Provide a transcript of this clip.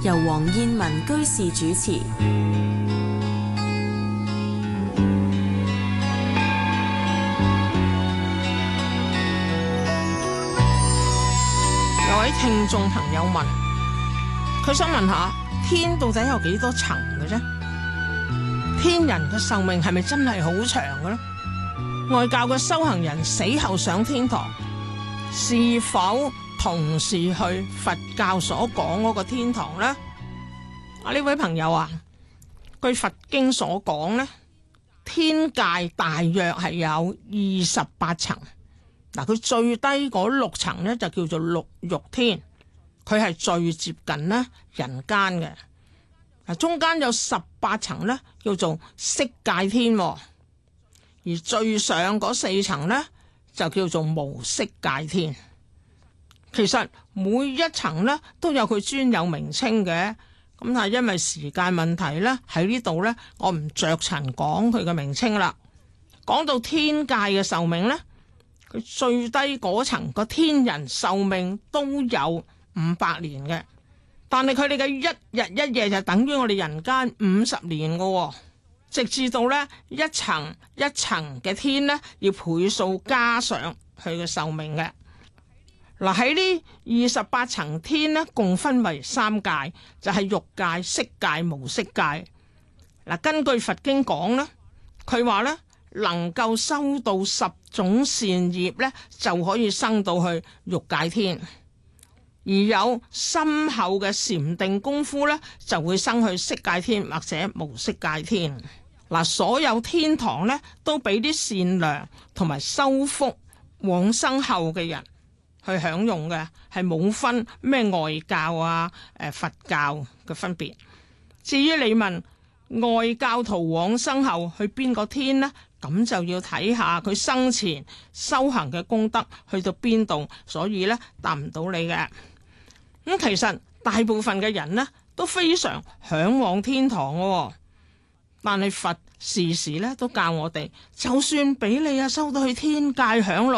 由黃燕文居士主持。 有位聽眾朋友問，佢想問下天到底有幾多層嘅啫？天人嘅壽命係咪真係好長嘅呢？外教嘅修行人死後上天堂，是否同時去佛教所講嗰個天堂呢？呢位朋友啊，據佛經所講呢，天界大約係有28層。嗱，佢最低嗰6層呢，就叫做六欲天，佢係最接近呢人間嘅。嗱，中間有18層呢，叫做色界天，而最上嗰4層呢，就叫做無色界天。其實每一層呢，都有佢專有名稱嘅，咁但係因為時間問題呢，喺呢度呢，我唔着塵講佢嘅名稱啦。講到天界嘅壽命呢，佢最低嗰層個天人壽命都有500年嘅，但係佢哋嘅一日一夜就等於我哋人間50年嘅，直至到呢一層一層嘅天呢，要倍數加上佢嘅壽命嘅。嗱，喺呢28層天呢，共分為3界，就係欲界、色界、無色界。嗱，根據佛經講呢，佢話呢，能夠修到10種善業呢，就可以升到去欲界天，而有深厚嘅禪定功夫呢，就會升去色界天或者無色界天。嗱，所有天堂呢，都俾啲善良同埋修福往生後嘅人去享用嘅，係冇分咩外教啊、佛教嘅分別。至於你問外教徒往生後去邊個天呢？咁就要睇下佢生前修行嘅功德去到邊度，所以呢，答唔到你嘅。咁其實大部分嘅人呢，都非常向往天堂嘅，但係佛時時呢都教我哋，就算俾你收到去天界享樂。